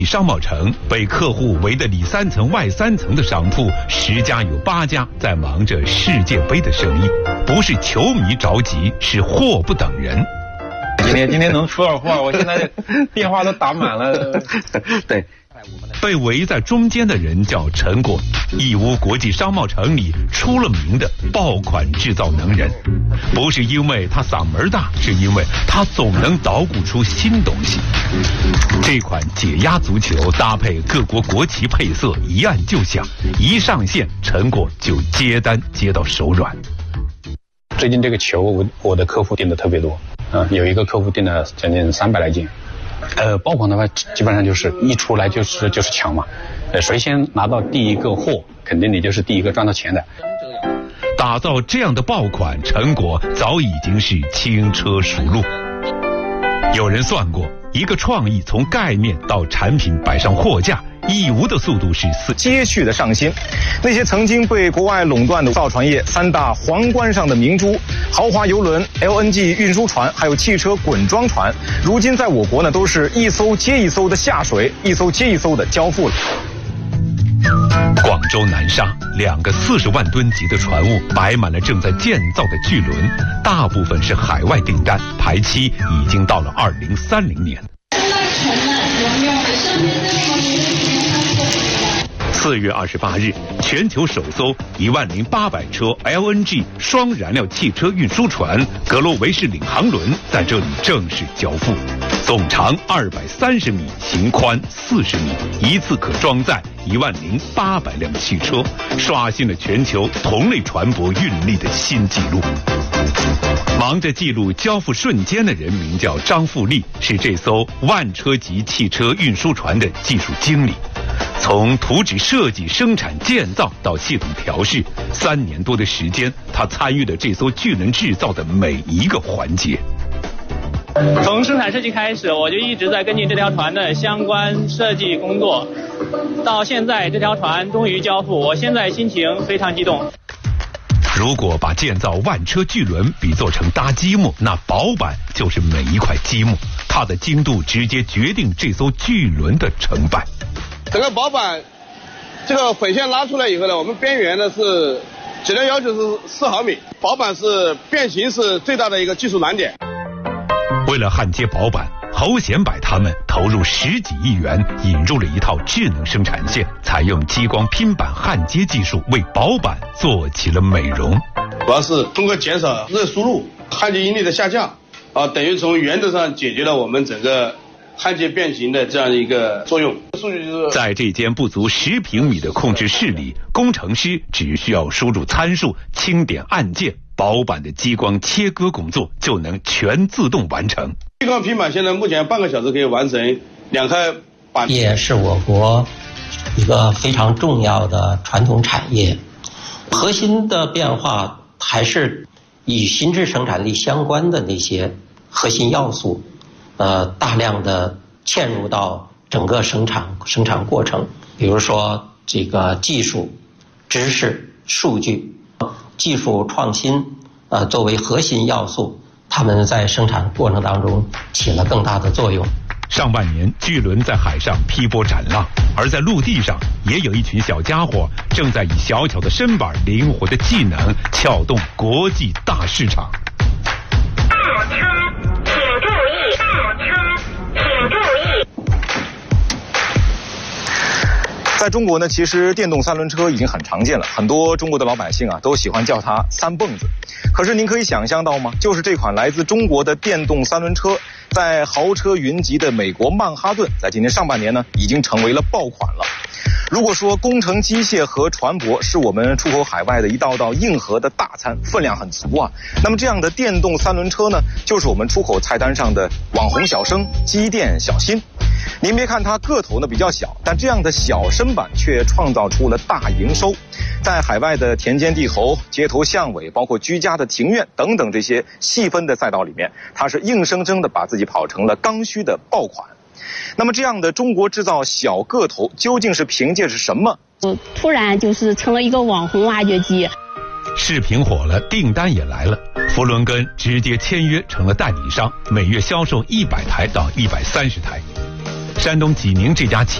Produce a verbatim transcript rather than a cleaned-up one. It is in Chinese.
商贸城被客户围得里三层外三层的商铺，十家有八家在忙着世界杯的生意。不是球迷着急，是货不等人。 今天今天能出点货，我现在电话都打满了。 对。 被围在中间的人叫陈果，义乌国际商贸城里出了名的爆款制造能人。不是因为他嗓门大，是因为他总能捣鼓出新东西。这款解压足球搭配各国国旗配色，一按就响，一上线陈果就接单接到手软。 最近这个球我我的客户订的特别多，嗯、呃，有一个客户订了将近三百来件。呃，爆款的话，基本上就是一出来就是就是抢嘛，呃，谁先拿到第一个货，肯定你就是第一个赚到钱的。 打造这样的爆款成果，早已经是轻车熟路。有人算过，一个创意从概念到产品摆上货架，义乌的速度是四接续的上新。那些曾经被国外垄断的造船业三大皇冠上的明珠，豪华邮轮、L N G 运输船，还有汽车滚装船，如今在我国呢，都是一艘接一艘的下水，一艘接一艘的交付了。 广州南沙，两个四十万吨级的船坞摆满了正在建造的巨轮，大部分是海外订单，排期已经到了二零三零年。四月二十八日，全球首艘一万零八百车 L N G 双燃料汽车运输船格罗维士领航轮在这里正式交付，总长二百三十米，行宽四十米，一次可装载一万零八百辆汽车，刷新了全球同类船舶运力的新纪录。忙着记录交付瞬间的人名叫张富利，是这艘万车级汽车运输船的技术经理。从图纸设计、生产、建造到系统调试，三年多的时间，他参与了这艘巨轮制造的每一个环节。 从生产设计开始，我就一直在跟进这条船的相关设计工作，到现在这条船终于交付，我现在心情非常激动。 如果把建造万车巨轮比作成搭积木，那薄板就是每一块积木，它的精度直接决定这艘巨轮的成败。 整个薄板，这个混线拉出来以后呢，我们边缘呢是质量要求是四毫米，薄板是变形是最大的一个技术难点。 为了焊接薄板，侯显柏他们投入十几亿元，引入了一套智能生产线，采用激光拼板焊接技术，为薄板做起了美容。 主要是通过减少热输入、焊接应力的下降，啊，等于从源头上解决了我们整个焊接变形的这样一个作用。数据就是， 在这间不足十平米的控制室里，工程师只需要输入参数，轻点按键，薄板的激光切割工作就能全自动完成。 激光拼板现在目前半个小时可以完成两块板， 也是我国一个非常重要的传统产业。核心的变化还是与新质生产力相关的那些核心要素，呃，大量的嵌入到整个生产生产过程，比如说这个技术、知识、数据、技术创新，呃，作为核心要素，他们在生产过程当中起了更大的作用。 上半年，巨轮在海上劈波斩浪，而在陆地上也有一群小家伙正在以小巧的身板、灵活的技能撬动国际大市场。 大车，请注意！大车，请注意！ 在中国呢，其实电动三轮车已经很常见了，很多中国的老百姓啊都喜欢叫它三蹦子。可是您可以想象到吗？就是这款来自中国的电动三轮车，在豪车云集的美国曼哈顿，在今年上半年呢，已经成为了爆款了。如果说工程机械和船舶是我们出口海外的一道道硬核的大餐，分量很足啊，那么这样的电动三轮车呢，就是我们出口菜单上的网红小生、机电小新。您别看它个头呢比较小，但这样的小身板却创造出了大营收。在海外的田间地头、街头巷尾，包括居家的庭院等等这些细分的赛道里面，它是硬生生的把自己跑成了刚需的爆款。那么这样的中国制造小个头究竟是凭借着什么？ 嗯，突然就是成了一个网红挖掘机。 视频火了，订单也来了，福伦根直接签约成了代理商，每月销售一百台到一百三十台。 山东济宁这家企